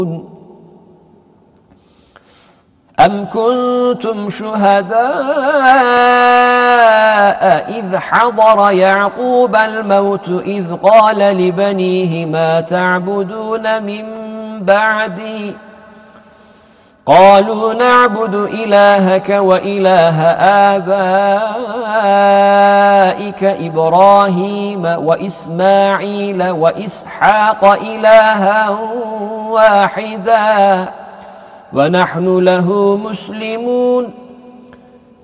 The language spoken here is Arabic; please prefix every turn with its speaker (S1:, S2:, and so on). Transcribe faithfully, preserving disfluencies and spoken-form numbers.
S1: أم كنتم شهداء إذ حضر يعقوب الموت إذ قال لبنيه ما تعبدون من بعدي قالوا نعبد إلهك وإله آبائك إبراهيم وإسماعيل وإسحاق إلها واحدا ونحن له مسلمون